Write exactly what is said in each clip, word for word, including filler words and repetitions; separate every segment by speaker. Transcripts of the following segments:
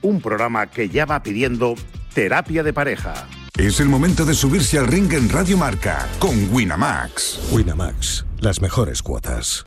Speaker 1: un programa que ya va pidiendo terapia de pareja.
Speaker 2: Es el momento de subirse al ring en Radio Marca con Winamax.
Speaker 3: Winamax, las mejores cuotas.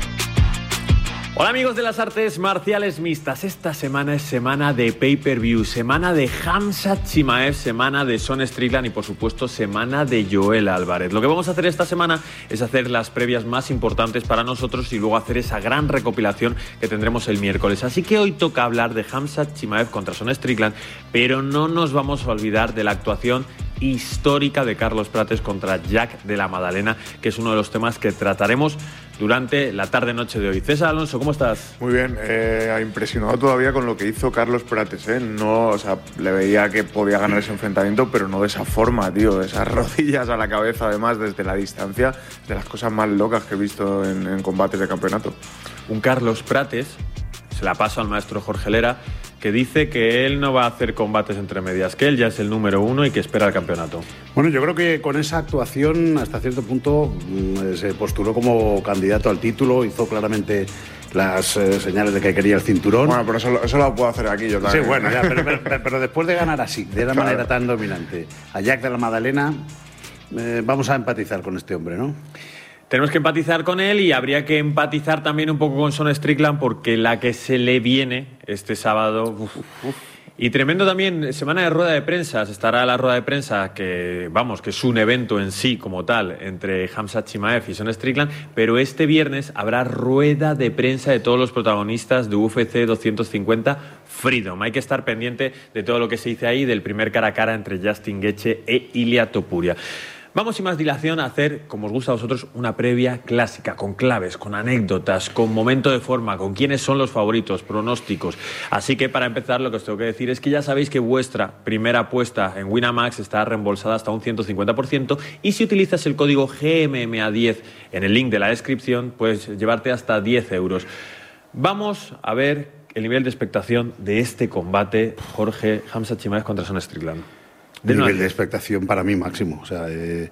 Speaker 4: Hola amigos de las artes marciales mixtas, esta semana es semana de pay-per-view, semana de Khamzat Chimaev, semana de Sean Strickland y por supuesto semana de Joel Álvarez. Lo que vamos a hacer esta semana es hacer las previas más importantes para nosotros y luego hacer esa gran recopilación que tendremos el miércoles. Así que hoy toca hablar de Khamzat Chimaev contra Sean Strickland, pero no nos vamos a olvidar de la actuación histórica de Carlos Prates contra Jack de la Madalena, que es uno de los temas que trataremos durante la tarde-noche de hoy. César Alonso, ¿cómo estás?
Speaker 5: Muy bien, eh, impresionado todavía con lo que hizo Carlos Prates, ¿eh? No, o sea, le veía que podía ganar ese enfrentamiento, pero no de esa forma, tío. Esas rodillas a la cabeza, además, desde la distancia, de las cosas más locas que he visto en, en combates de campeonato.
Speaker 4: Un Carlos Prates, se la paso al maestro Jorge Lera, que dice que él no va a hacer combates entre medias, que él ya es el número uno y que espera el campeonato.
Speaker 1: Bueno, yo creo que con esa actuación, hasta cierto punto, se postuló como candidato al título, hizo claramente las eh, señales de que quería el cinturón.
Speaker 5: Bueno, pero eso, eso lo puedo hacer aquí yo también.
Speaker 1: Sí, bueno, ya, pero, pero, pero después de ganar así, de una claro. manera tan dominante, a Jack de la Madalena, eh, vamos a empatizar con este hombre, ¿no?
Speaker 4: Tenemos que empatizar con él y habría que empatizar también un poco con Sean Strickland porque la que se le viene este sábado... Uf, uf. Y tremendo también, semana de rueda de prensa, estará la rueda de prensa que, vamos, que es un evento en sí como tal entre Khamzat Chimaev y Sean Strickland, pero este viernes habrá rueda de prensa de todos los protagonistas de U F C doscientos cincuenta Freedom. Hay que estar pendiente de todo lo que se dice ahí, del primer cara a cara entre Justin Gaethje e Ilia Topuria. Vamos sin más dilación a hacer, como os gusta a vosotros, una previa clásica, con claves, con anécdotas, con momento de forma, con quiénes son los favoritos, pronósticos. Así que para empezar lo que os tengo que decir es que ya sabéis que vuestra primera apuesta en Winamax está reembolsada hasta un ciento cincuenta por ciento y si utilizas el código G M M A diez en el link de la descripción puedes llevarte hasta diez euros. Vamos a ver el nivel de expectación de este combate, Jorge, Khamzat Chimaev contra Sean Strickland.
Speaker 1: De nivel de expectación para mí máximo. O sea, eh,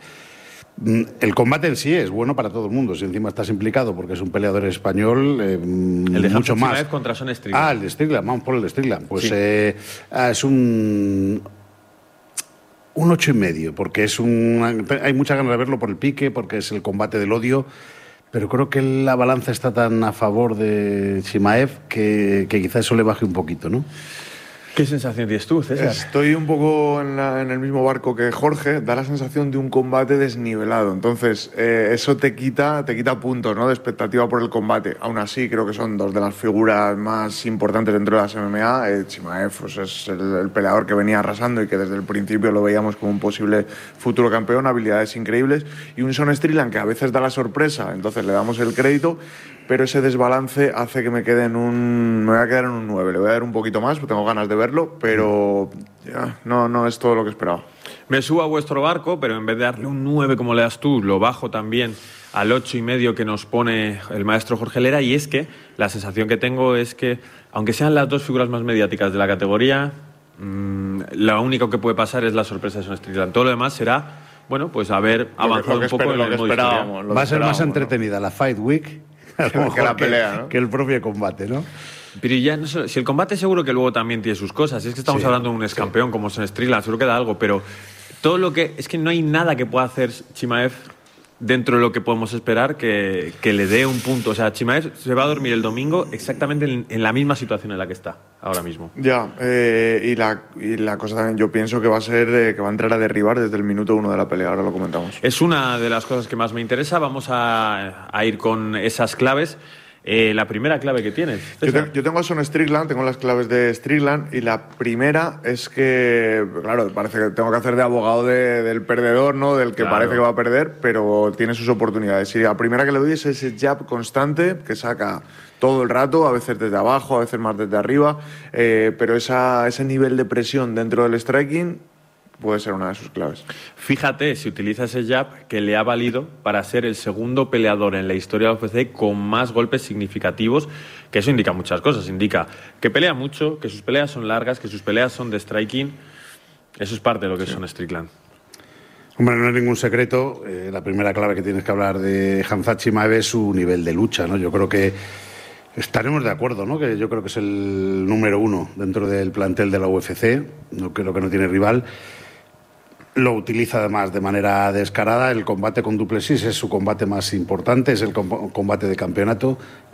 Speaker 1: el combate en sí es bueno para todo el mundo. Si encima estás implicado porque es un peleador español, eh,
Speaker 4: el de
Speaker 1: mucho más.
Speaker 4: contra Sean Strickland.
Speaker 1: Ah, el de Strickland, vamos por el de Strickland. Pues
Speaker 4: sí.
Speaker 1: eh, es un un ocho y medio, porque es un hay muchas ganas de verlo por el pique, porque es el combate del odio. Pero creo que la balanza está tan a favor de Chimaev que, que quizás eso le baje un poquito, ¿no?
Speaker 4: ¿Qué sensación tienes tú, César?
Speaker 5: Estoy un poco en, la, en el mismo barco que Jorge. Da la sensación de un combate desnivelado. Entonces, eh, eso te quita, te quita puntos, ¿no?, de expectativa por el combate. Aún así, creo que son dos de las figuras más importantes dentro de las M M A. Eh, Chimaev pues, es el, el peleador que venía arrasando y que desde el principio lo veíamos como un posible futuro campeón. Habilidades increíbles. Y un Sean Strickland que a veces da la sorpresa. Entonces, le damos el crédito. Pero ese desbalance hace que me quede en un... Me voy a quedar en un nueve. Le voy a dar un poquito más, porque tengo ganas de verlo, pero ya, no, no es todo lo que esperaba.
Speaker 4: Me subo a vuestro barco, pero en vez de darle un nueve como le das tú, lo bajo también al ocho y medio que nos pone el maestro Jorge Lera. Y es que la sensación que tengo es que, aunque sean las dos figuras más mediáticas de la categoría, mmm, lo único que puede pasar es la sorpresa de Sean Strickland. Todo lo demás será, bueno, pues haber avanzado un poco en el modo historia.
Speaker 1: Va a ser más entretenida, ¿no?, la Fight Week
Speaker 5: que la pelea, ¿no?,
Speaker 1: que el propio combate, ¿no?
Speaker 4: Pero ya no sé, si el combate seguro que luego también tiene sus cosas. Es que estamos sí, hablando de un ex campeón sí. como Sean Strickland, seguro que da algo, pero todo lo que es que no hay nada que pueda hacer Chimaev dentro de lo que podemos esperar que, que le dé un punto. O sea, Chimaev se va a dormir el domingo exactamente en, en la misma situación en la que está ahora mismo.
Speaker 5: Ya, eh, y, la, y la cosa también, yo pienso que va a ser eh, que va a entrar a derribar desde el minuto uno de la pelea, ahora lo comentamos.
Speaker 4: Es una de las cosas que más me interesa. Vamos a, a ir con esas claves. Eh, la primera clave que tienes,
Speaker 5: yo, te, yo tengo a Sean Strickland, tengo las claves de Strickland y la primera es que, claro, parece que tengo que hacer de abogado de, del perdedor, ¿no?, del que claro. parece que va a perder, pero tiene sus oportunidades. Y la primera que le doy es ese jab constante que saca todo el rato, a veces desde abajo, a veces más desde arriba, eh, pero esa, ese nivel de presión dentro del striking puede ser una de sus claves.
Speaker 4: Fíjate, si utiliza ese jab que le ha valido para ser el segundo peleador en la historia de la U F C con más golpes significativos, que eso indica muchas cosas. Indica que pelea mucho, que sus peleas son largas, que sus peleas son de striking. Eso es parte de lo que sí. son Strickland.
Speaker 1: Hombre, no es ningún secreto. Eh, la primera clave que tienes que hablar de Khamzat Chimaev es su nivel de lucha, ¿no? Yo creo que Estaremos de acuerdo, ¿no? Que yo creo que es el número uno dentro del plantel de la U F C. No creo que no tiene rival. Lo utiliza además de manera descarada. El combate con Du Plessis es su combate más importante, es el combate de campeonato.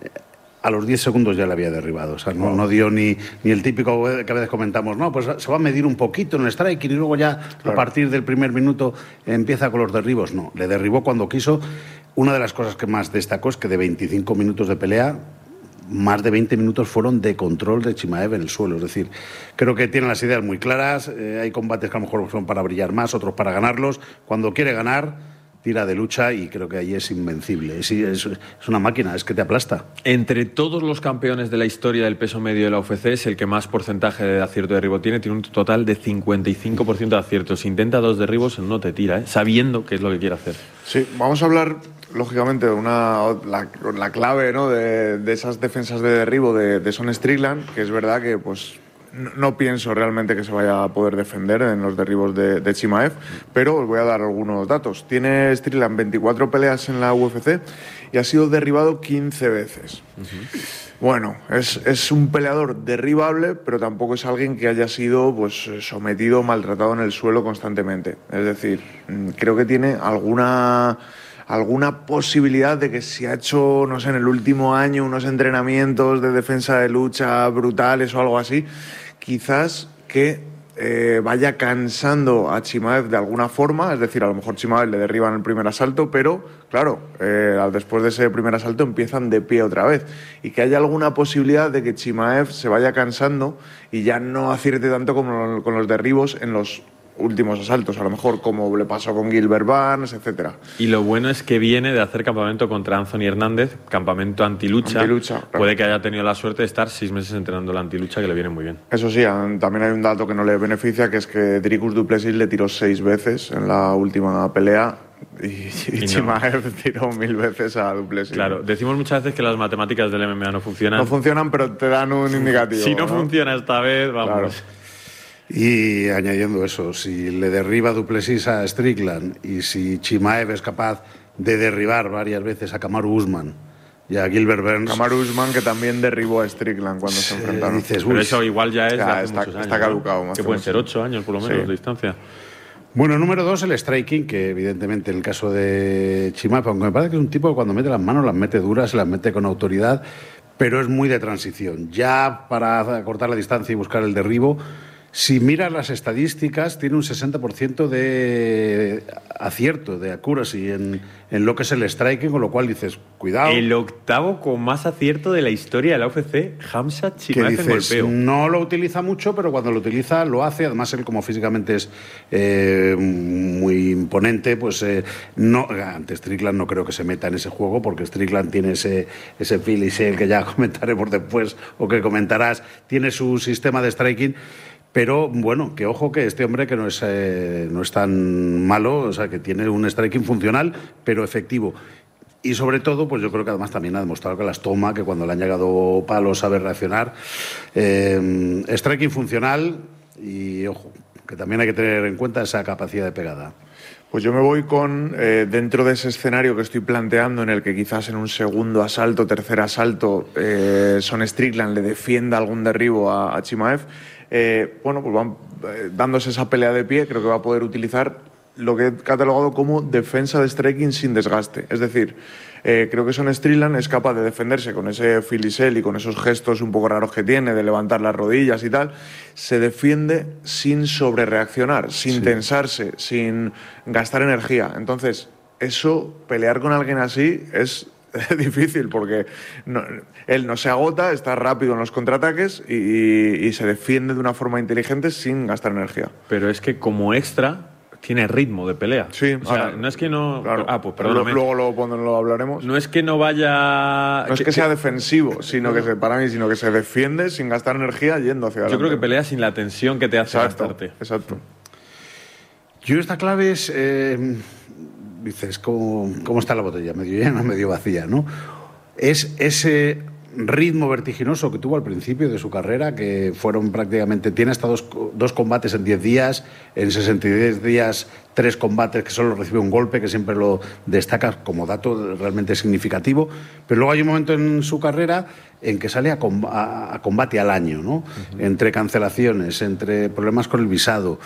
Speaker 1: A los diez segundos ya le había derribado. O sea, no, no dio ni, ni el típico que a veces comentamos, no, pues se va a medir un poquito en el striking y luego ya claro. a partir del primer minuto empieza con los derribos. No, le derribó cuando quiso. Una de las cosas que más destacó es que de veinticinco minutos de pelea, más de veinte minutos fueron de control de Chimaev en el suelo. Es decir, creo que tienen las ideas muy claras. Eh, hay combates que a lo mejor son para brillar más, otros para ganarlos. Cuando quiere ganar, tira de lucha y creo que ahí es invencible. Es, es, es una máquina, es que te aplasta.
Speaker 4: Entre todos los campeones de la historia del peso medio de la U F C es el que más porcentaje de acierto de derribo tiene. Tiene un total de cincuenta y cinco por ciento de aciertos. Si intenta dos derribos, no te tira, ¿eh? Sabiendo qué es lo que quiere hacer.
Speaker 5: Sí, vamos a hablar, lógicamente, de una, la, la clave, ¿no? de, de esas defensas de derribo de, de Sean Strickland, que es verdad que pues no, no pienso realmente que se vaya a poder defender en los derribos de, de Chimaev, pero os voy a dar algunos datos. Tiene Strickland veinticuatro peleas en la U F C y ha sido derribado quince veces. Uh-huh. Bueno, es, es un peleador derribable, pero tampoco es alguien que haya sido pues, sometido o maltratado en el suelo constantemente. Es decir, creo que tiene alguna... alguna posibilidad de que si ha hecho, no sé, en el último año unos entrenamientos de defensa de lucha brutales o algo así, quizás que eh, vaya cansando a Chimaev de alguna forma. Es decir, a lo mejor Chimaev le derriba en el primer asalto, pero claro, eh, después de ese primer asalto empiezan de pie otra vez, y que haya alguna posibilidad de que Chimaev se vaya cansando y ya no acierte tanto como con los derribos en los últimos asaltos, a lo mejor como le pasó con Gilbert Burns, etcétera.
Speaker 4: Y lo bueno es que viene de hacer campamento contra Anthony Hernández, campamento antilucha.
Speaker 5: Antilucha, claro.
Speaker 4: Puede que haya tenido la suerte de estar seis meses entrenando la antilucha, que le viene muy bien.
Speaker 5: Eso sí, también hay un dato que no le beneficia, que es que Dricus Du Plessis le tiró seis veces en la última pelea y, y, y Chimaev no. tiró mil veces a Du Plessis.
Speaker 4: Claro, decimos muchas veces que las matemáticas del M M A no funcionan.
Speaker 5: No funcionan, pero te dan un indicativo.
Speaker 4: Si no,
Speaker 5: ¿no?
Speaker 4: funciona esta vez, vamos.
Speaker 5: Claro.
Speaker 1: Y añadiendo eso, si le derriba Du Plessis a Strickland y si Chimaev es capaz de derribar varias veces a Kamaru Usman y a Gilbert Burns...
Speaker 5: Kamaru Usman, que también derribó a Strickland cuando se, se enfrentaron.
Speaker 1: Dices,
Speaker 4: pero eso igual ya es
Speaker 5: ya,
Speaker 4: de hace
Speaker 5: está,
Speaker 4: muchos años.
Speaker 5: Está caducado.
Speaker 4: ¿no? Que pueden ser ocho años por lo menos sí. de distancia.
Speaker 1: Bueno, número dos, el striking, que evidentemente en el caso de Chimaev, aunque me parece que es un tipo que cuando mete las manos las mete duras, las mete con autoridad, pero es muy de transición. Ya para cortar la distancia y buscar el derribo... Si miras las estadísticas, tiene un sesenta por ciento de acierto, de accuracy en, en lo que es el striking, con lo cual dices, cuidado.
Speaker 4: El octavo con más acierto de la historia de la U F C, Khamzat Chimaev en golpeo.
Speaker 1: No lo utiliza mucho, pero cuando lo utiliza lo hace. Además, él como físicamente es eh, muy imponente, pues eh, no, ante Strickland no creo que se meta en ese juego, porque Strickland tiene ese, ese feel y el que ya comentaremos después o que comentarás, tiene su sistema de striking. Pero bueno, que ojo que este hombre que no es, eh, no es tan malo, o sea, que tiene un striking funcional, pero efectivo. Y sobre todo, pues yo creo que además también ha demostrado que las toma, que cuando le han llegado palos sabe reaccionar. Eh, striking funcional y ojo, que también hay que tener en cuenta esa capacidad de pegada.
Speaker 5: Pues yo me voy con, eh, dentro de ese escenario que estoy planteando, en el que quizás en un segundo asalto, tercer asalto, eh, Sean Strickland le defienda algún derribo a, a Chimaev, eh, bueno, pues van eh, dándose esa pelea de pie, creo que va a poder utilizar lo que he catalogado como defensa de striking sin desgaste. Es decir, eh, creo que Sean Strickland es capaz de defenderse con ese filisel y con esos gestos un poco raros que tiene, de levantar las rodillas y tal. Se defiende sin sobrereaccionar, sin sí. tensarse, sin gastar energía. Entonces, eso, pelear con alguien así es difícil, porque no, él no se agota, está rápido en los contraataques y, y, y se defiende de una forma inteligente sin gastar energía.
Speaker 4: Pero es que como extra tiene ritmo de pelea.
Speaker 5: Sí,
Speaker 4: o sea,
Speaker 5: ahora,
Speaker 4: no es que no...
Speaker 5: Claro,
Speaker 4: ah, pues perdóname.
Speaker 5: Luego lo, cuando lo hablaremos.
Speaker 4: No es que no vaya...
Speaker 5: No es que, que sea defensivo, sino que se, para mí, sino que se defiende sin gastar energía yendo hacia adelante.
Speaker 4: Yo creo que pelea sin la tensión que te hace
Speaker 5: exacto,
Speaker 4: gastarte.
Speaker 5: Exacto.
Speaker 1: Yo esta clave es... Eh, dices, ¿cómo, ¿cómo está la botella? ¿Medio llena o medio vacía, no? Es ese ritmo vertiginoso que tuvo al principio de su carrera, que fueron prácticamente, tiene hasta dos, dos combates en diez días, en sesenta y diez días tres combates que solo recibe un golpe, que siempre lo destaca como dato realmente significativo, pero luego hay un momento en su carrera en que sale a, com a, a combate al año, ¿no? Uh-huh. Entre cancelaciones, entre problemas con el visado.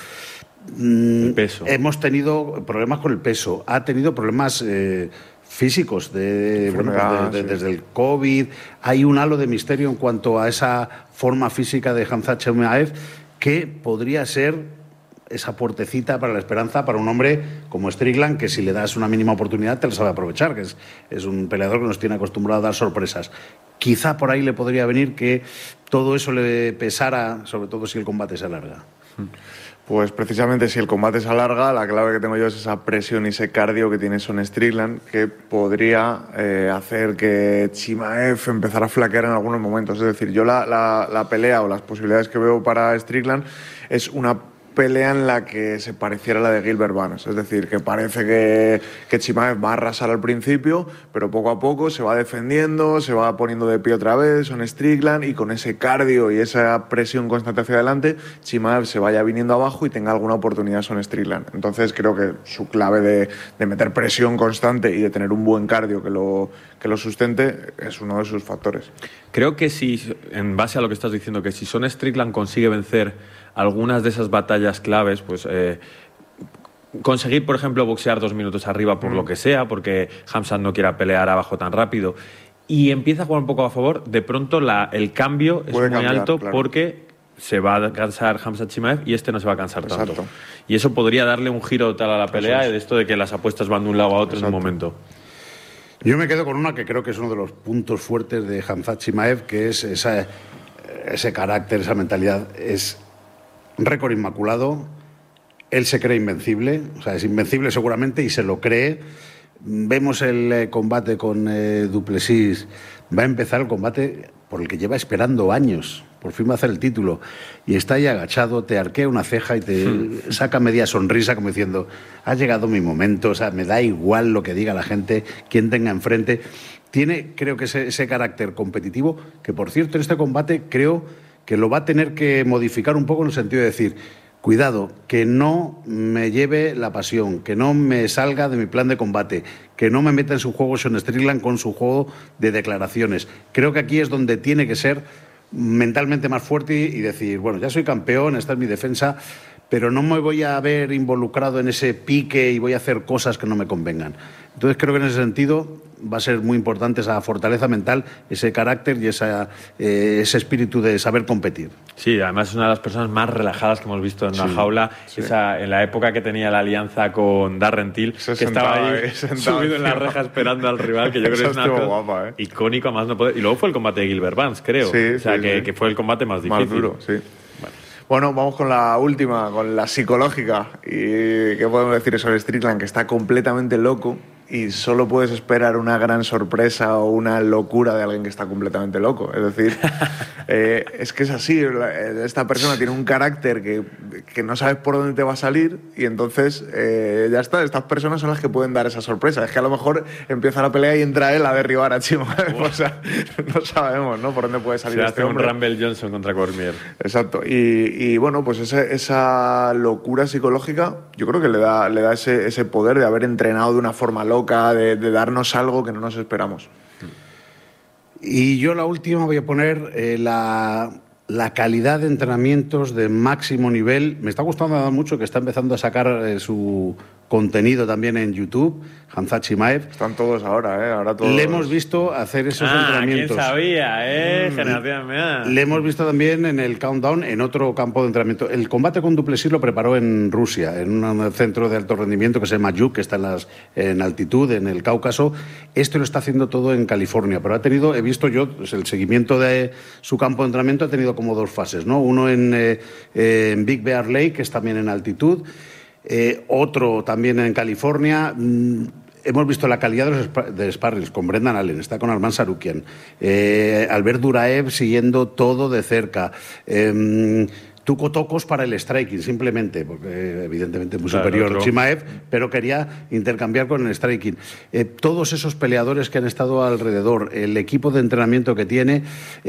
Speaker 4: El peso.
Speaker 1: Hemos tenido problemas con el peso, ha tenido problemas eh, físicos de, bueno, pues de, de, sí. desde el COVID. Hay un halo de misterio en cuanto a esa forma física de Khamzat Chimaev que podría ser esa puertecita para la esperanza para un hombre como Strickland, que si le das una mínima oportunidad te la sabe aprovechar, que es, es un peleador que nos tiene acostumbrado a dar sorpresas. Quizá por ahí le podría venir que todo eso le pesara, sobre todo si el combate se alarga.
Speaker 5: Pues precisamente si el combate se alarga, la clave que tengo yo es esa presión y ese cardio que tiene Sean Strickland, que podría eh, hacer que Chimaev empezara a flaquear en algunos momentos. Es decir, yo la, la, la pelea o las posibilidades que veo para Strickland es una pelea en la que se pareciera a la de Gilbert Burns, es decir, que parece que, que Chimaev va a arrasar al principio, pero poco a poco se va defendiendo, se va poniendo de pie otra vez Sean Strickland, y con ese cardio y esa presión constante hacia adelante, Chimaev se vaya viniendo abajo y tenga alguna oportunidad Sean Strickland. Entonces creo que su clave de, de meter presión constante y de tener un buen cardio que lo, que lo sustente es uno de sus factores.
Speaker 4: Creo que si, en base a lo que estás diciendo, que si Sean Strickland consigue vencer algunas de esas batallas claves, pues eh, conseguir, por ejemplo, boxear dos minutos arriba por mm. lo que sea, porque Khamzat no quiera pelear abajo tan rápido, y empieza a jugar un poco a favor, de pronto la, el cambio es
Speaker 5: Puede
Speaker 4: muy
Speaker 5: cambiar,
Speaker 4: alto,
Speaker 5: claro.
Speaker 4: porque se va a cansar Khamzat Chimaev y este no se va a cansar
Speaker 5: Exacto.
Speaker 4: tanto. Y eso podría darle un giro total a la pelea, de esto de que las apuestas van de un lado a otro. Exacto. En un momento.
Speaker 1: Yo me quedo con una que creo que es uno de los puntos fuertes de Khamzat Chimaev, que es esa, ese carácter, esa mentalidad. Es récord inmaculado, él se cree invencible, o sea, es invencible seguramente y se lo cree. Vemos el eh, combate con eh, Duplessis, va a empezar el combate por el que lleva esperando años, por fin va a hacer el título, y está ahí agachado, te arquea una ceja y te hmm. saca media sonrisa como diciendo, ha llegado mi momento, o sea, me da igual lo que diga la gente, quien tenga enfrente. Tiene, creo que ese, ese carácter competitivo, que por cierto en este combate creo que lo va a tener que modificar un poco en el sentido de decir, cuidado, que no me lleve la pasión, que no me salga de mi plan de combate, que no me meta en su juego Sean Strickland con su juego de declaraciones. Creo que aquí es donde tiene que ser mentalmente más fuerte y decir, bueno, ya soy campeón, esta es mi defensa, pero no me voy a ver involucrado en ese pique y voy a hacer cosas que no me convengan. Entonces creo que en ese sentido va a ser muy importante esa fortaleza mental, ese carácter y esa, eh, ese espíritu de saber competir.
Speaker 4: Sí, además es una de las personas más relajadas que hemos visto en sí, una jaula. Sí. Esa, en la época que tenía la alianza con Darren Till, que estaba ahí subido en la reja esperando al rival, que yo creo que es una cosa guapa, ¿eh? icónico, más no poder. Y luego fue el combate de Gilbert Burns, creo. Sí, o sea, sí, que, sí. que fue el combate más difícil.
Speaker 5: Más duro, sí. Bueno. Bueno, vamos con la última, con la psicológica. ¿Y qué podemos decir sobre Strickland? Que está completamente loco y solo puedes esperar una gran sorpresa o una locura de alguien que está completamente loco. Es decir, eh, es que es así. Esta persona tiene un carácter que, que no sabes por dónde te va a salir y entonces eh, ya está. Estas personas son las que pueden dar esa sorpresa. Es que a lo mejor empieza la pelea y entra él a derribar a Chimaev. O sea, no sabemos, ¿no? Por dónde puede salir
Speaker 4: Se
Speaker 5: este
Speaker 4: hace
Speaker 5: hombre.
Speaker 4: un Rumble Johnson contra Cormier.
Speaker 5: Exacto. Y, y bueno, pues ese, esa locura psicológica yo creo que le da, le da ese, ese poder de haber entrenado de una forma loca, de, de darnos algo que no nos esperamos.
Speaker 1: Y yo la última voy a poner eh, la, la calidad de entrenamientos de máximo nivel. Me está gustando mucho que está empezando a sacar eh, su contenido también en YouTube, Khamzat Chimaev.
Speaker 5: Están todos ahora, ¿eh? Ahora todos...
Speaker 1: Le hemos visto hacer esos
Speaker 4: ah,
Speaker 1: entrenamientos.
Speaker 4: ¿Quién sabía, eh? Mm. Generación mía.
Speaker 1: Le hemos visto también en el Countdown, en otro campo de entrenamiento. El combate con Duplessis lo preparó en Rusia, en un centro de alto rendimiento que se llama Yuk, que está en, las, en altitud, en el Cáucaso. Este lo está haciendo todo en California, pero ha tenido, he visto yo, pues el seguimiento de su campo de entrenamiento ha tenido como dos fases, ¿no? Uno en, eh, en Big Bear Lake, que es también en altitud, Eh, otro también en California. Mm, hemos visto la calidad de los sp de sparrings con Brendan Allen, está con Arman Sarukian, eh, Albert Duraev siguiendo todo de cerca. Eh, tocos para el striking, simplemente, porque evidentemente es muy
Speaker 4: Claro,
Speaker 1: superior
Speaker 4: otro.
Speaker 1: Chimaev, pero quería intercambiar con el striking. Eh, todos esos peleadores que han estado alrededor, el equipo de entrenamiento que tiene,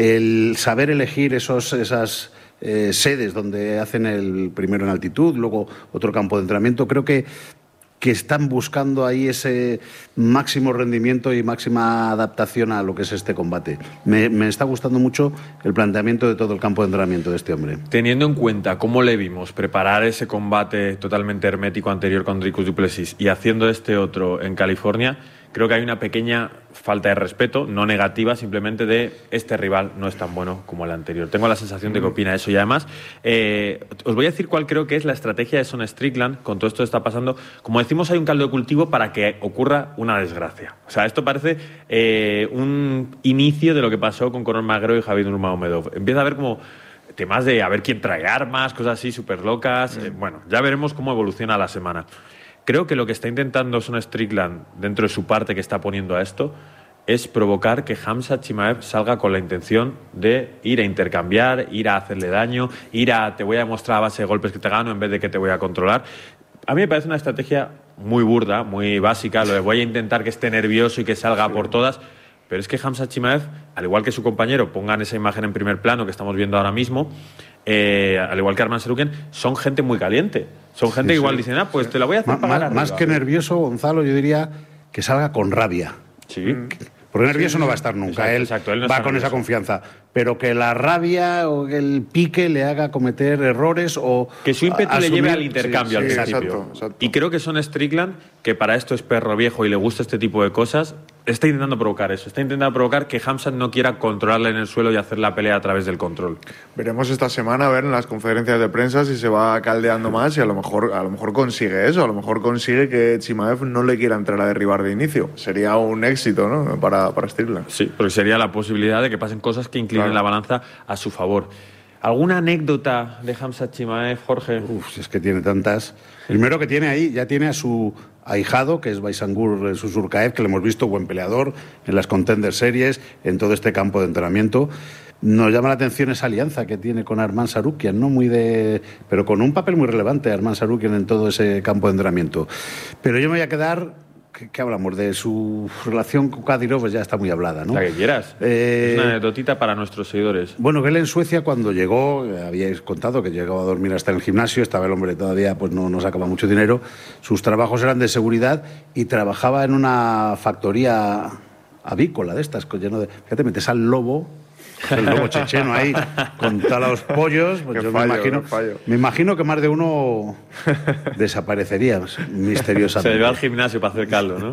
Speaker 1: el saber elegir esos, esas eh, sedes donde hacen el primero en altitud, luego otro campo de entrenamiento, creo que que están buscando ahí ese máximo rendimiento y máxima adaptación a lo que es este combate. Me, me está gustando mucho el planteamiento de todo el campo de entrenamiento de este hombre.
Speaker 4: Teniendo en cuenta cómo le vimos preparar ese combate totalmente hermético anterior con Dricus du Plessis y haciendo este otro en California, creo que hay una pequeña falta de respeto, no negativa, simplemente de este rival no es tan bueno como el anterior. Tengo la sensación de que opina eso y además eh, os voy a decir cuál creo que es la estrategia de Sean Strickland con todo esto que está pasando. Como decimos, hay un caldo de cultivo para que ocurra una desgracia. O sea, esto parece eh, un inicio de lo que pasó con Conor McGregor y Khabib Nurmagomedov. Empieza a haber como temas de a ver quién trae armas, cosas así súper locas. Eh, bueno, ya veremos cómo evoluciona la semana. Creo que lo que está intentando Sean Strickland dentro de su parte que está poniendo a esto es provocar que Khamzat Chimaev salga con la intención de ir a intercambiar, ir a hacerle daño, ir a te voy a demostrar a base de golpes que te gano en vez de que te voy a controlar. A mí me parece una estrategia muy burda, muy básica, lo de voy a intentar que esté nervioso y que salga sí. por todas, pero es que Khamzat Chimaev, al igual que su compañero, pongan esa imagen en primer plano que estamos viendo ahora mismo, eh, al igual que Arman Tsarukyan, son gente muy caliente. Son gente sí, que igual sí. dicen, ah, pues te la voy a hacer
Speaker 1: Ma
Speaker 4: pagar
Speaker 1: Más
Speaker 4: arriba.
Speaker 1: que nervioso, Gonzalo, yo diría que salga con rabia.
Speaker 4: Sí.
Speaker 1: Porque nervioso
Speaker 4: sí,
Speaker 1: no va a estar nunca.
Speaker 4: Exacto,
Speaker 1: él,
Speaker 4: exacto, él no
Speaker 1: va
Speaker 4: está
Speaker 1: con
Speaker 4: nervioso.
Speaker 1: esa confianza. Pero que la rabia o el pique le haga cometer errores o...
Speaker 4: Que su ímpetu
Speaker 1: asumir...
Speaker 4: le lleve al intercambio
Speaker 1: sí,
Speaker 4: al
Speaker 1: sí,
Speaker 4: principio.
Speaker 5: exacto, exacto.
Speaker 4: Y creo que Sean Strickland, que para esto es perro viejo y le gusta este tipo de cosas, está intentando provocar eso. Está intentando provocar que Khamzat no quiera controlarle en el suelo y hacer la pelea a través del control.
Speaker 5: Veremos esta semana a ver en las conferencias de prensa si se va caldeando más y a lo mejor, a lo mejor consigue eso. A lo mejor consigue que Chimaev no le quiera entrar a derribar de inicio. Sería un éxito, ¿no? Para, para Strickland.
Speaker 4: Sí, porque sería la posibilidad de que pasen cosas que inclinen claro. la balanza a su favor. ¿Alguna anécdota de Khamzat Chimaev, Jorge?
Speaker 1: Uf, es que tiene tantas. Primero que tiene ahí, ya tiene a su ahijado, que es Baysangur Susurkaev, que le hemos visto buen peleador en las Contender Series, en todo este campo de entrenamiento. Nos llama la atención esa alianza que tiene con Arman Tsarukyan, ¿no? Muy de, pero con un papel muy relevante Arman Tsarukyan en todo ese campo de entrenamiento. Pero yo me voy a quedar... ¿Qué hablamos? De su relación con Kadyrov, pues ya está muy hablada, ¿no?
Speaker 4: La que quieras. Eh, es una anecdotita para nuestros seguidores.
Speaker 1: Bueno, que él en Suecia cuando llegó, habíais contado que llegó a dormir hasta en el gimnasio, estaba el hombre todavía, pues no, no sacaba mucho dinero, sus trabajos eran de seguridad y trabajaba en una factoría avícola de estas, lleno de... Fíjate, metes al lobo... El lobo checheno ahí, con todos los pollos, pues yo fallo, me, imagino, me imagino que más de uno desaparecería misteriosamente.
Speaker 4: Se va al gimnasio para hacer caldo, ¿no?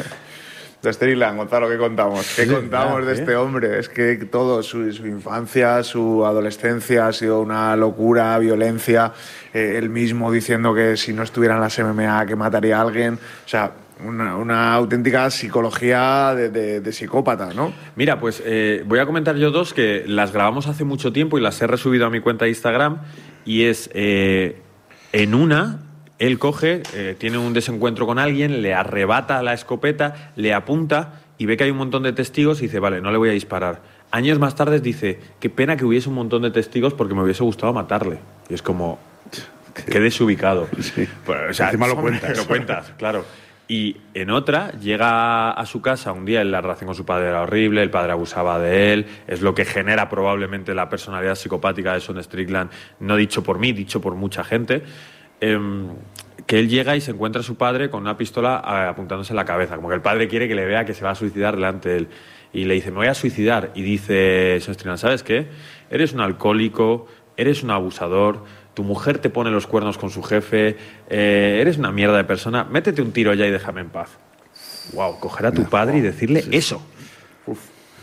Speaker 5: De Strickland, Gonzalo, ¿qué contamos? ¿Qué contamos
Speaker 1: ¿eh?
Speaker 5: de este hombre? Es que todo, su, su infancia, su adolescencia ha sido una locura, violencia, eh, él mismo diciendo que si no estuviera en las M M A que mataría a alguien, o sea... Una, una auténtica psicología de, de, de psicópata, ¿no?
Speaker 4: Mira, pues eh, voy a comentar yo dos que las grabamos hace mucho tiempo y las he resubido a mi cuenta de Instagram. Y es, eh, en una, él coge, eh, tiene un desencuentro con alguien, le arrebata la escopeta, le apunta y ve que hay un montón de testigos y dice, vale, no le voy a disparar. Años más tarde dice, qué pena que hubiese un montón de testigos porque me hubiese gustado matarle. Y es como, qué desubicado.
Speaker 1: Sí.
Speaker 4: Pues, o sea,
Speaker 1: encima lo cuentas.
Speaker 4: Lo cuentas, claro. Y en otra, llega a su casa un día, la relación con su padre era horrible, el padre abusaba de él, es lo que genera probablemente la personalidad psicopática de Sean Strickland, no dicho por mí, dicho por mucha gente, eh, que él llega y se encuentra a su padre con una pistola apuntándose en la cabeza, como que el padre quiere que le vea que se va a suicidar delante de él. Y le dice, me voy a suicidar. Y dice Sean Strickland, ¿sabes qué? Eres un alcohólico, eres un abusador... Tu mujer te pone los cuernos con su jefe, eh, eres una mierda de persona, métete un tiro ya y déjame en paz. Wow, coger a tu padre y decirle sí. eso. Uf.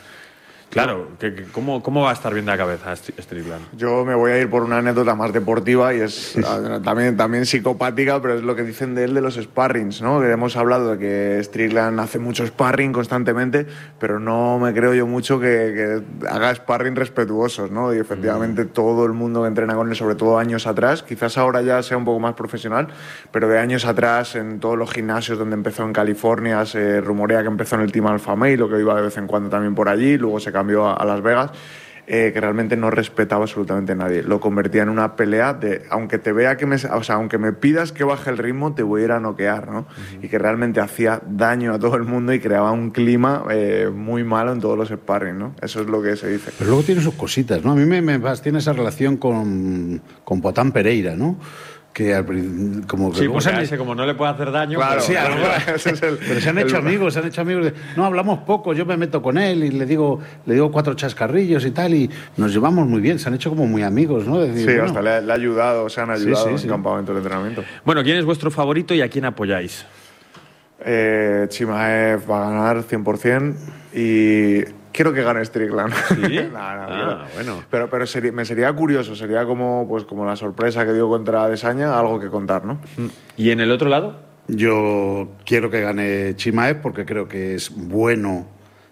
Speaker 4: Claro, que, que, ¿cómo, ¿cómo va a estar bien de la cabeza Strickland?
Speaker 5: Yo me voy a ir por una anécdota más deportiva y es también, también psicopática, pero es lo que dicen de él de los sparrings, ¿no? Que hemos hablado de que Strickland hace mucho sparring constantemente, pero no me creo yo mucho que, que haga sparring respetuosos, ¿no? Y efectivamente mm. todo el mundo que entrena con él, sobre todo años atrás, quizás ahora ya sea un poco más profesional, pero de años atrás en todos los gimnasios donde empezó en California, se rumorea que empezó en el Team Alpha Male, lo que iba de vez en cuando también por allí, luego se cambió a Las Vegas. eh, que realmente no respetaba absolutamente a nadie. Lo convertía en una pelea de, aunque te vea que me, o sea, aunque me pidas que baje el ritmo, te voy a ir a noquear, ¿no? Uh-huh. Y que realmente hacía daño a todo el mundo y creaba un clima eh, muy malo en todos los sparring, ¿no? Eso es lo que se dice.
Speaker 1: Pero luego tiene sus cositas, ¿no? A mí me, me tiene esa relación con, con Potán Pereira, ¿no? Que al, como que
Speaker 4: sí, porque
Speaker 1: han...
Speaker 4: a ese como no le puede hacer daño,
Speaker 5: claro,
Speaker 4: pues,
Speaker 1: sí,
Speaker 5: claro,
Speaker 1: claro.
Speaker 5: Ese es el,
Speaker 1: pero se han hecho el... amigos, se han hecho amigos de, no, hablamos poco, yo me meto con él y le digo, le digo cuatro chascarrillos y tal, y nos llevamos muy bien, se han hecho como muy amigos, ¿no? Decir,
Speaker 5: sí,
Speaker 1: bueno,
Speaker 5: hasta le ha, le ha ayudado, se han ayudado sí, sí, en
Speaker 1: sí.
Speaker 5: campamentos de entrenamiento.
Speaker 4: Bueno, ¿quién es vuestro favorito y a quién apoyáis?
Speaker 5: Eh, Chimaev va a ganar cien por ciento y quiero que gane Strickland.
Speaker 4: ¿Sí?
Speaker 5: no, no,
Speaker 4: ah,
Speaker 5: pero,
Speaker 4: bueno.
Speaker 5: Pero, pero sería, me sería curioso, sería como, pues, como la sorpresa que dio contra Adesanya, algo que contar, ¿no?
Speaker 4: ¿Y en el otro lado?
Speaker 1: Yo quiero que gane Chimaev porque creo que es bueno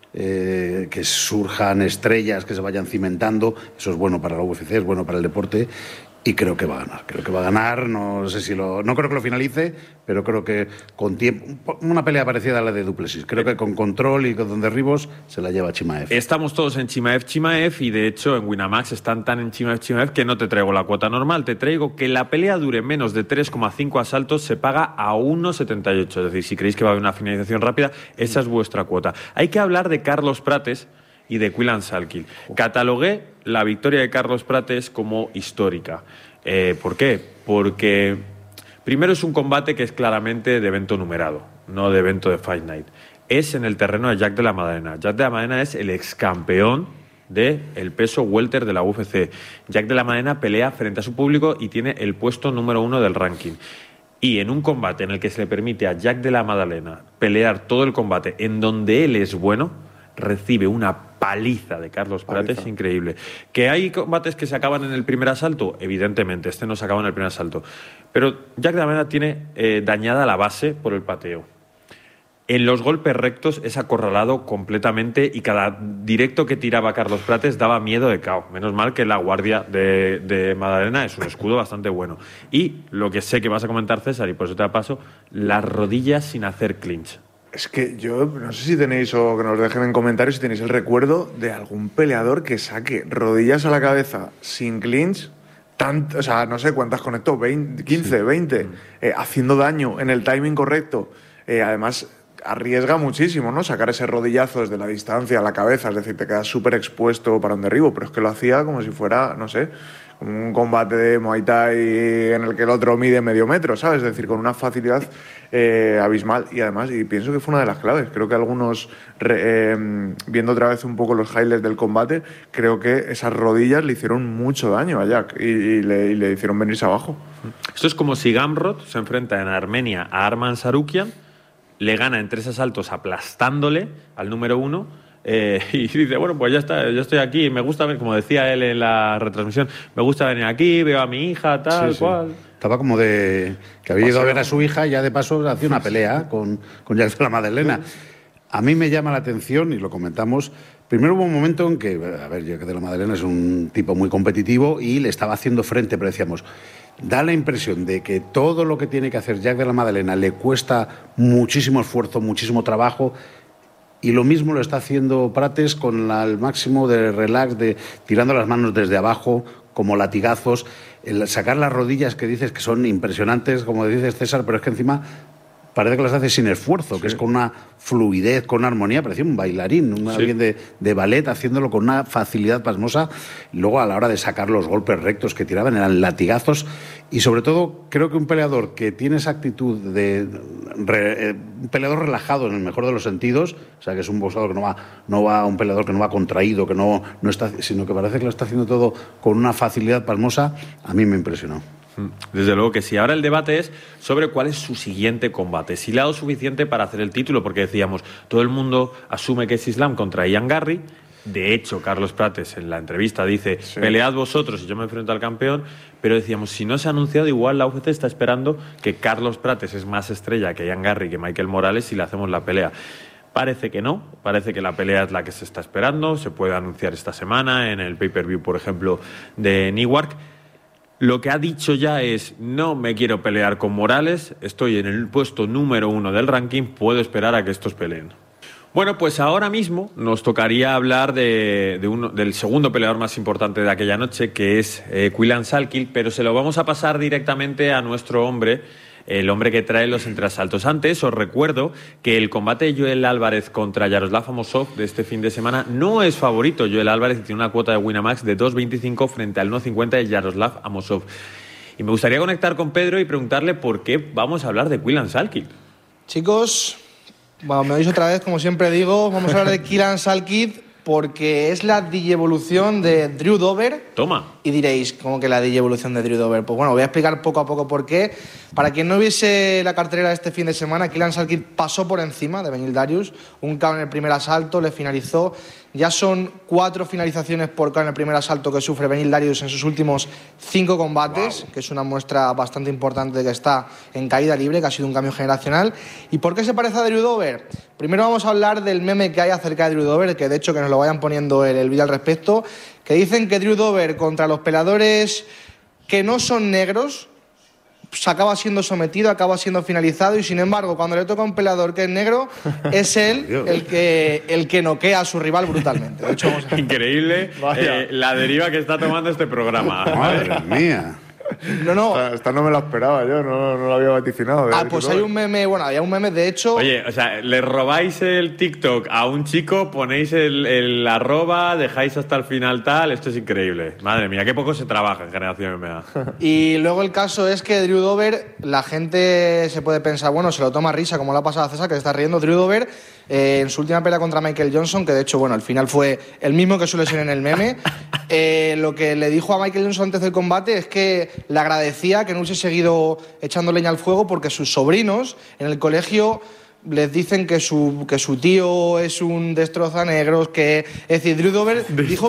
Speaker 1: eh, que surjan estrellas, que se vayan cimentando. Eso es bueno para la U F C, es bueno para el deporte. Y creo que va a ganar, creo que va a ganar, no sé si lo, no creo que lo finalice, pero creo que con tiempo, una pelea parecida a la de Duplessis, creo que con control y con derribos se la lleva Chimaev.
Speaker 4: Estamos todos en Chimaev, Chimaev y de hecho en Winamax están tan en Chimaev, Chimaev que no te traigo la cuota normal, te traigo que la pelea dure menos de tres coma cinco asaltos, se paga a uno setenta y ocho, es decir, si creéis que va a haber una finalización rápida, esa es vuestra cuota. Hay que hablar de Carlos Prates y de Quillan Salkiel. Catalogué la victoria de Carlos Prates como histórica. Eh, ¿Por qué? Porque primero es un combate que es claramente de evento numerado, no de evento de Fight Night. Es en el terreno de Jack de la Madalena. Jack de la Madalena es el ex campeón del peso welter de la U F C. Jack de la Madalena pelea frente a su público y tiene el puesto número uno del ranking. Y en un combate en el que se le permite a Jack de la Madalena pelear todo el combate en donde él es bueno, recibe una paliza de Carlos Prates paliza. Increíble. ¿Que hay combates que se acaban en el primer asalto? Evidentemente, este no se acaba en el primer asalto. Pero Jack de la Madalena tiene eh, dañada la base por el pateo. En los golpes rectos es acorralado completamente y cada directo que tiraba Carlos Prates daba miedo de cao. Menos mal que la guardia de, de Madalena es un escudo bastante bueno. Y lo que sé que vas a comentar, César, y por eso te la paso, las rodillas sin hacer clinch.
Speaker 5: Es que yo no sé si tenéis, o que nos dejen en comentarios, si tenéis el recuerdo de algún peleador que saque rodillas a la cabeza sin clinch, tant, o sea, no sé cuántas conectó, veinte, quince, sí. veinte, eh, haciendo daño en el timing correcto. Eh, además, arriesga muchísimo, ¿no? Sacar ese rodillazo desde la distancia a la cabeza, es decir, te quedas súper expuesto para un derribo, pero es que lo hacía como si fuera, no sé, un combate de Muay Thai en el que el otro mide medio metro, ¿sabes? Es decir, con una facilidad eh, abismal. Y además, y pienso que fue una de las claves, creo que algunos, re, eh, viendo otra vez un poco los highlights del combate, creo que esas rodillas le hicieron mucho daño a Jack y, y, le, y le hicieron venirse abajo.
Speaker 4: Esto es como si Gamrot se enfrenta en Armenia a Arman Sarukian, le gana en tres asaltos aplastándole al número uno. Eh, y dice, bueno, pues ya está, yo estoy aquí, me gusta ver, como decía él en la retransmisión, me gusta venir aquí, veo a mi hija, tal,
Speaker 1: sí,
Speaker 4: cual.
Speaker 1: Sí. Estaba como de que había ido a ver a su hija y ya de paso hacía una pelea con, con Jack de la Madalena. A mí me llama la atención, y lo comentamos, primero hubo un momento en que, a ver, Jack de la Madalena es un tipo muy competitivo y le estaba haciendo frente, pero decíamos, da la impresión de que todo lo que tiene que hacer Jack de la Madalena le cuesta muchísimo esfuerzo, muchísimo trabajo. Y lo mismo lo está haciendo Prates con la, el máximo de relax, de tirando las manos desde abajo, como latigazos, el sacar las rodillas que dices que son impresionantes, como dices César, pero es que encima parece que las hace sin esfuerzo, sí. que es con una fluidez, con una armonía, parecía un bailarín, un, sí. alguien de, de ballet, haciéndolo con una facilidad pasmosa. Luego a la hora de sacar los golpes rectos que tiraban eran latigazos. Y sobre todo, creo que un peleador que tiene esa actitud de re, eh, un peleador relajado en el mejor de los sentidos, o sea, que es un boxeador que no va, no va un peleador que no va contraído, que no, no está, sino que parece que lo está haciendo todo con una facilidad pasmosa, a mí me impresionó.
Speaker 4: Desde luego que sí. Ahora el debate es sobre cuál es su siguiente combate. Si le ha dado suficiente para hacer el título, porque decíamos, todo el mundo asume que es Islam contra Ian Garry. De hecho, Carlos Prates en la entrevista dice, sí. pelead vosotros y yo me enfrento al campeón. Pero decíamos, si no se ha anunciado, igual la U F C está esperando que Carlos Prates es más estrella que Ian Garry, que Michael Morales, y le hacemos la pelea. Parece que no, parece que la pelea es la que se está esperando. Se puede anunciar esta semana en el pay-per-view, por ejemplo, de Newark. Lo que ha dicho ya es, no me quiero pelear con Morales, estoy en el puesto número uno del ranking, puedo esperar a que estos peleen. Bueno, pues ahora mismo nos tocaría hablar de, de uno, del segundo peleador más importante de aquella noche, que es eh, Quillan Salkild, pero se lo vamos a pasar directamente a nuestro hombre, el hombre que trae los entreasaltos. Antes os recuerdo que el combate de Joel Álvarez contra Yaroslav Amosov de este fin de semana no es favorito. Joel Álvarez tiene una cuota de Winamax de dos veinticinco frente al uno cincuenta de Yaroslav Amosov. Y me gustaría conectar con Pedro y preguntarle por qué vamos a hablar de Quillan Salkild.
Speaker 6: Chicos, bueno, me oís otra vez, como siempre digo, vamos a hablar de Quillan Salkild porque es la digievolución de Drew Dober.
Speaker 4: Toma.
Speaker 6: Y diréis, ¿cómo que la digievolución de Drew Dober? Pues bueno, voy a explicar poco a poco por qué. Para quien no viese la cartelera de este fin de semana, Quillan Salkild pasó por encima de Beneil Dariush, un K O en el primer asalto, le finalizó. Ya son cuatro finalizaciones por K O en el primer asalto que sufre Beneil Dariush en sus últimos cinco combates, wow. Que es una muestra bastante importante de que está en caída libre, que ha sido un cambio generacional. ¿Y por qué se parece a Drew Dober? Primero vamos a hablar del meme que hay acerca de Drew Dober, que de hecho que nos lo vayan poniendo el, el vídeo al respecto, que dicen que Drew Dober contra los peleadores que no son negros pues acaba siendo sometido, acaba siendo finalizado, y sin embargo cuando le toca a un peleador que es negro es él el que, el que noquea a su rival brutalmente. De hecho, vamos a...
Speaker 4: Increíble eh, la deriva que está tomando este programa.
Speaker 1: Madre mía.
Speaker 6: No, no.
Speaker 5: Esta, esta no me la esperaba yo, no, no lo había vaticinado.
Speaker 6: Ah, pues hay un meme, bueno, había un meme, de hecho...
Speaker 4: Oye, o sea, le robáis el TikTok a un chico, ponéis el, el arroba, dejáis hasta el final tal, esto es increíble. Madre mía, qué poco se trabaja en Generación M M A.
Speaker 6: Y luego el caso es que Drew Dober, la gente se puede pensar, bueno, se lo toma a risa, como le ha pasado a César, que se está riendo. Drew Dober, eh, en su última pelea contra Michael Johnson, que de hecho, bueno, al final fue el mismo que suele ser en el meme, eh, lo que le dijo a Michael Johnson antes del combate es que le agradecía que no hubiese seguido echando leña al fuego porque sus sobrinos en el colegio les dicen que su, que su tío es un destrozanegros, que... Es decir, Drew Dober dijo...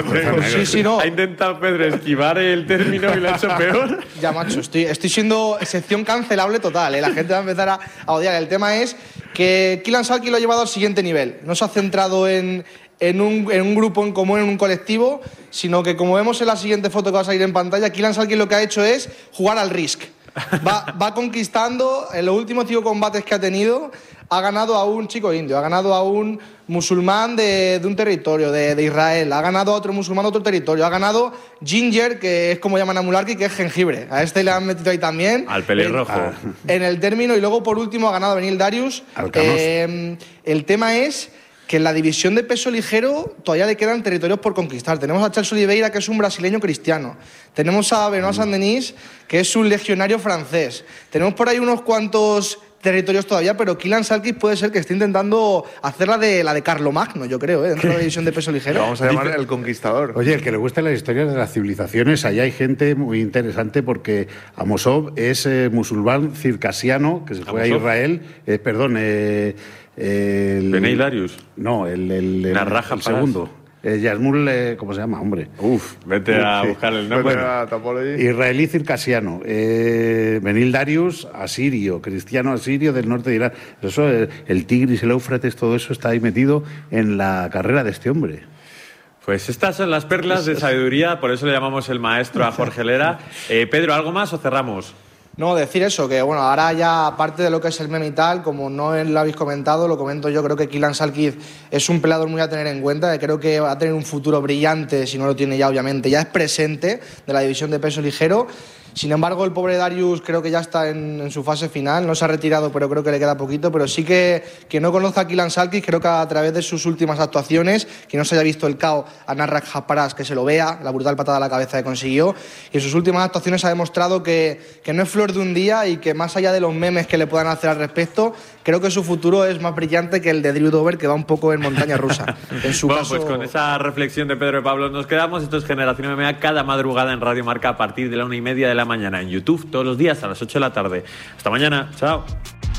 Speaker 6: Sí, sí, no.
Speaker 4: Ha intentado Pedro esquivar el término y lo ha hecho peor.
Speaker 6: Ya, macho, estoy, estoy siendo sección cancelable total, ¿eh? La gente va a empezar a, a odiar. El tema es que Quillan Salkild lo ha llevado al siguiente nivel. No se ha centrado en... En un, en un grupo en común, en un colectivo, sino que, como vemos en la siguiente foto que va a salir en pantalla, Quillan Salkild lo que ha hecho es jugar al Risk. Va, va conquistando, en los últimos cinco combates que ha tenido, ha ganado a un chico indio, ha ganado a un musulmán de, de un territorio, de, de Israel, ha ganado a otro musulmán de otro territorio, ha ganado Ginger, que es como llaman a Mularki, que es jengibre. A este le han metido ahí también.
Speaker 4: Al pelirrojo.
Speaker 6: En, en el término, y luego por último ha ganado Beneil Dariush. Eh, el tema es... que en la división de peso ligero todavía le quedan territorios por conquistar. Tenemos a Charles Oliveira, que es un brasileño cristiano. Tenemos a Benoit Saint-Denis, que es un legionario francés. Tenemos por ahí unos cuantos territorios todavía, pero Quillan Salkild puede ser que esté intentando hacer la de, la de Carlomagno, yo creo, ¿eh? Dentro de la división de peso ligero.
Speaker 5: Lo vamos a llamar el conquistador.
Speaker 1: Oye, el que le gusten las historias de las civilizaciones, allá hay gente muy interesante porque Amosov es eh, musulmán circasiano, que se fue ¿Amosov? a Israel, eh, perdón, eh, el...
Speaker 4: Beneil Dariush.
Speaker 1: No, el, el, el,
Speaker 4: Narraja
Speaker 1: el segundo. Eh, Yasmul, eh, ¿cómo se llama, hombre?
Speaker 4: Uf, vete Uf, a sí. buscar el nombre.
Speaker 1: Bueno, israelí circasiano. Eh, Beneil Dariush, asirio, cristiano asirio del norte de Irán. Eso, el, el Tigris, el Éufrates, todo eso está ahí metido en la carrera de este hombre.
Speaker 4: Pues estas son las perlas de sabiduría, por eso le llamamos el maestro a Jorge Lera. Eh, Pedro, ¿algo más o cerramos?
Speaker 6: No, decir eso, que bueno, ahora ya aparte de lo que es el meme y tal, como no lo habéis comentado, lo comento yo, creo que Quillan Salkild es un peleador muy a tener en cuenta, que creo que va a tener un futuro brillante, si no lo tiene ya obviamente, ya es presente de la división de peso ligero. Sin embargo, el pobre Dariush creo que ya está en, en su fase final, no se ha retirado, pero creo que le queda poquito, pero sí que quien no conozca a Quillan Salkild, creo que a través de sus últimas actuaciones, que no se haya visto el K O a Narrak Haparas, que se lo vea, la brutal patada a la cabeza que consiguió, y en sus últimas actuaciones ha demostrado que, que no es flor de un día y que más allá de los memes que le puedan hacer al respecto, creo que su futuro es más brillante que el de Drew Dober, que va un poco en montaña rusa. En su
Speaker 4: bueno,
Speaker 6: caso...
Speaker 4: pues con esa reflexión de Pedro y Pablo nos quedamos. Esto es Generación M M A cada madrugada en Radio Marca a partir de la una y media de la mañana, en YouTube todos los días a las ocho de la tarde. Hasta mañana, chao.